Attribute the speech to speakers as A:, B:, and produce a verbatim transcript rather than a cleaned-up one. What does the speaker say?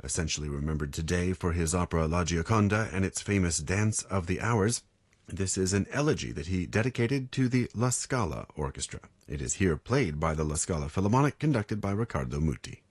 A: essentially remembered today for his opera La Gioconda and its famous Dance of the Hours. This is an elegy that he dedicated to the La Scala Orchestra. It is here played by the La Scala Philharmonic, conducted by Riccardo Muti.